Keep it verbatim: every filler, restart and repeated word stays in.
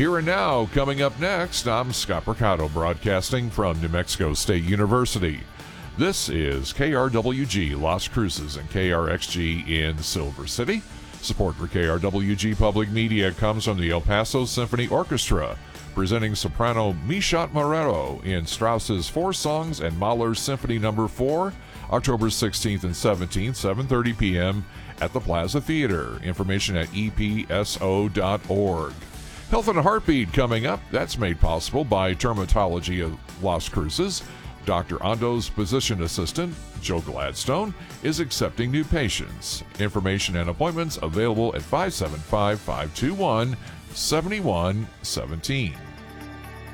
Here and Now, coming up next, I'm Scott Mercado broadcasting from New Mexico State University. This is K R W G Las Cruces and K R X G in Silver City. Support for K R W G Public Media comes from the El Paso Symphony Orchestra, presenting soprano Mishat Marrero in Strauss's Four Songs and Mahler's Symphony Number four, October sixteenth and seventeenth, seven thirty p.m. at the Plaza Theater. Information at E P S O dot org. Health and Heartbeat coming up. That's made possible by Dermatology of Las Cruces. Doctor Ando's physician assistant, Joe Gladstone, is accepting new patients. Information and appointments available at five seven five, five two one, seven one one seven.